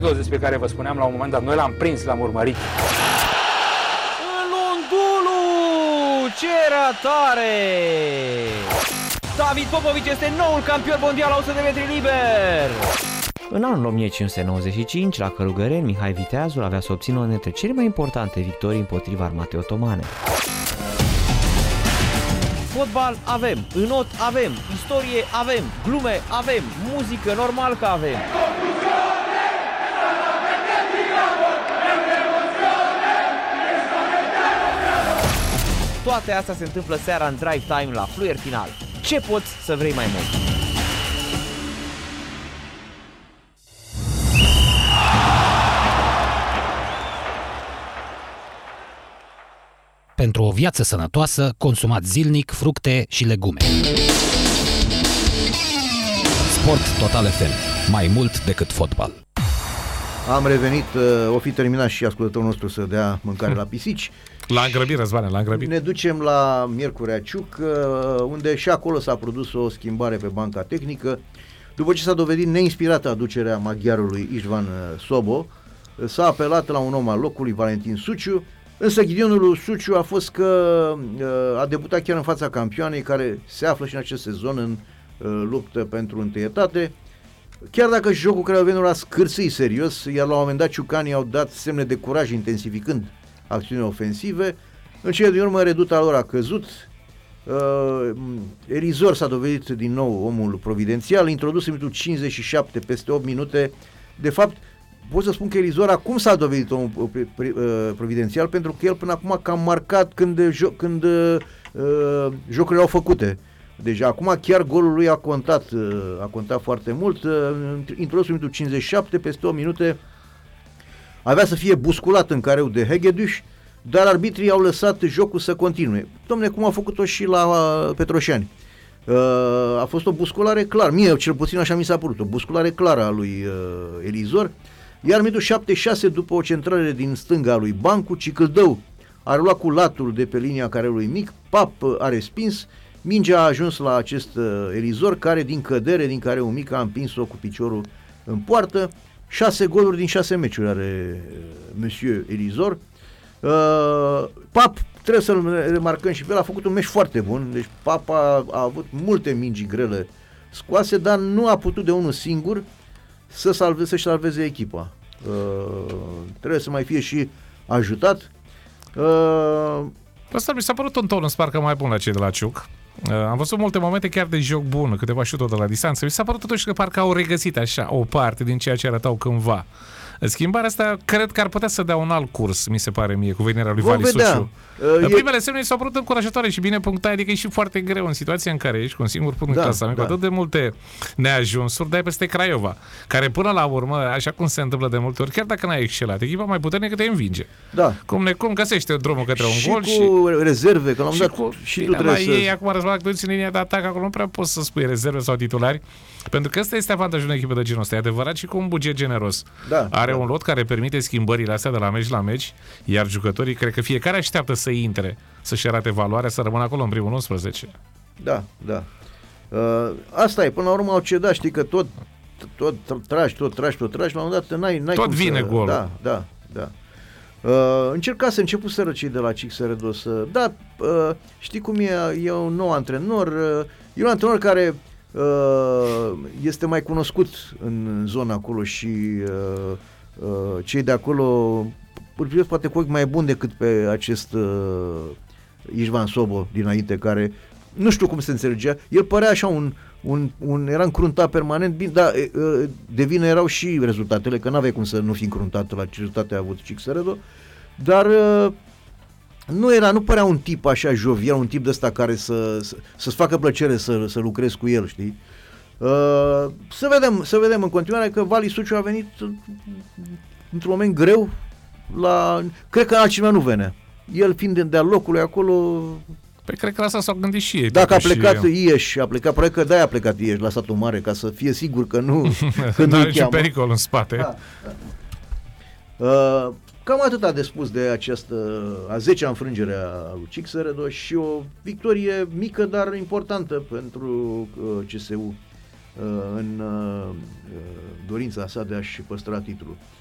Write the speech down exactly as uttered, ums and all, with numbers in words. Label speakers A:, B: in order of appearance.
A: despre care vă spuneam la un moment dat, noi l-am prins, l-am urmărit.
B: Lundulu! Ce ratare! David Popovici este noul campion mondial la o sută de metri liber! În anul o mie cinci sute nouăzeci și cinci, la Călugăreni, Mihai Viteazul avea să obțină una dintre cele mai importante victorii împotriva armatei otomane. Fotbal avem, înot avem, istorie avem, glume avem, muzică normal că avem. Toate astea se întâmplă seara în Drive Time la Fluier Final. Ce poți să vrei mai mult?
C: Pentru o viață sănătoasă, consumați zilnic fructe și legume. Sport Total F M. Mai mult decât fotbal.
D: Am revenit, o fi terminat și ascultătorul nostru să dea mâncare la pisici.
E: L-a îngrăbit, Răzvane, l-a îngrăbit.
D: Ne ducem la Miercurea Ciuc, unde și acolo s-a produs o schimbare pe banca tehnică. După ce s-a dovedit neinspirată aducerea maghiarului Istvan Sobo, s-a apelat la un om al locului, Valentin Suciu, însă ghidionul lui Suciu a fost că a debutat chiar în fața campioanei, care se află și în acest sezon în luptă pentru întâietate. Chiar dacă jocul craiovenilor a scârțit serios, iar la un moment dat ciucanii au dat semne de curaj intensificând acțiunile ofensive, în cele din urmă reduta lor a căzut. Uh, Erizor s-a dovedit din nou omul providențial, introdus în minutul cincizeci și șapte, peste opt minute. De fapt, pot să spun că Erizor acum s-a dovedit omul providențial, pentru că el până acum cam marcat când, când uh, jocurile au făcute. Deci acum chiar golul lui a contat, a contat foarte mult. Introdus în minutul cincizeci și șapte, peste o minute, avea să fie busculat în careu de Hegedüs, dar arbitrii au lăsat jocul să continue. Dom'le, cum a făcut-o și la Petroșani. A fost o busculare clară, mie cel puțin așa mi s-a părut, o busculare clară a lui Erizor, iar în minutul șaptezeci și șase, după o centrare din stânga a lui Bancu, Cicâldău a luat cu latul de pe linia careului mic, Pap a respins. Mingea a ajuns la acest uh, Erizor, care din cădere, din care un mic a împins-o cu piciorul în poartă. Șase goluri din șase meciuri are uh, Monsieur Erizor. Uh, Pap, trebuie să-l remarcăm și pe el, a făcut un meci foarte bun. Deci Pap a, a avut multe mingi grele scoase, dar nu a putut de unul singur să salve, să-și salveze echipa. Uh, trebuie să mai fie și ajutat. Uh,
E: Asta mi s-a părut un ton în sparcă mai bun la cei de la Ciuc. Uh, am văzut multe momente chiar de joc bun, câteva șuturi de la distanță. Mi s-a părut totuși că parcă au regăsit așa o parte din ceea ce arătau cândva. Schimbarea asta cred că ar putea să dea un alt curs, mi se pare mie, cu venirea lui Vali Suciu. Uh, Primele e... semne s-au părut încurajatoare și bine punctate, adică e și foarte greu în situația în care ești cu un singur punct da, în clasament, da. Cu atât de multe neajunsuri, dai peste Craiova, care până la urmă, așa cum se întâmplă de multe ori, chiar dacă n-ai excelat, echipa mai puternică te învinge.
D: Da.
E: Cum necum găsește drumul către un
D: și
E: gol
D: cu
E: și
D: rezerve, că l-am dat
E: cu,
D: și tu trebuie să...
E: ei acum răzbună în linia de atac, acolo nu prea poți să spui rezerve sau titulari, pentru că ăsta este avantajul unei echipe de genul ăsta, e adevărat, și cu un buget generos.
D: Da,
E: are
D: da.
E: un lot care permite schimbările astea de la meci la meci, iar jucătorii, cred că fiecare așteaptă să intre, să-și arate valoarea, să rămână acolo în primul unsprezece.
D: Da, da. Uh, asta e, până la urmă au cedat, știi că tot, tot tragi, tot tragi, tot tragi, la un moment dat n-ai, n-ai
E: tot
D: cum
E: vine
D: să...
E: golul.
D: Da, da, da. Uh, încerca să început să cei de la Cixeredo să... Da, uh, știi cum e, e un nou antrenor, uh, e un antrenor care uh, este mai cunoscut în zona acolo și uh, uh, cei de acolo îl privesc poate cu ochi mai bun decât pe acest uh, Istvan Sobo dinainte, care nu știu cum se înțelegea, el părea așa un, un, un era încruntat permanent, bine, dar uh, de vină erau și rezultatele, că n-aveai cum să nu fi încruntat la ce rezultate a avut Cixeredo, dar uh, nu era, nu părea un tip așa jovial, un tip de ăsta care să, să, să-ți facă plăcere să, să lucrezi cu el, știi? Uh, să vedem, să vedem în continuare că Vali Suciu a venit într-un moment greu la... Cred că altcineva nu venea. El fiind de-a locului acolo...
E: Păi cred că la asta s-au gândit și ei.
D: Dacă a plecat Ieși, a plecat, probabil că de-aia a plecat Ieși la satul mare, ca să fie sigur că nu... că
E: nu are niciun pericol în spate.
D: Da, da. Uh, cam atât de spus de această a zecea înfrângere a lui Cixeredo și o victorie mică, dar importantă pentru uh, C S U în dorința sa de a-și păstra titlul.